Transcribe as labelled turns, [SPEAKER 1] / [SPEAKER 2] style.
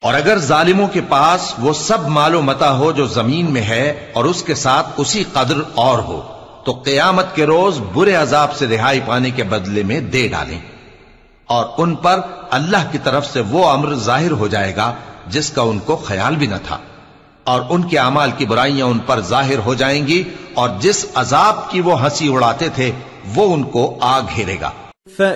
[SPEAKER 1] और अगर जालिमों के पास वो सब मालो मता हो जो जमीन में है और उसके साथ उसी कदर और हो, तो क़यामत के रोज बुरे अजाब से रिहाई पाने के बदले में दे डालें। और उन पर अल्लाह की तरफ से वो अम्र जाहिर हो जाएगा जिसका उनको ख्याल भी न था, और उनके अमाल की बुराइयां उन पर जाहिर हो जाएंगी, और जिस अजाब की वो हंसी उड़ाते थे वो उनको आ घेरेगा।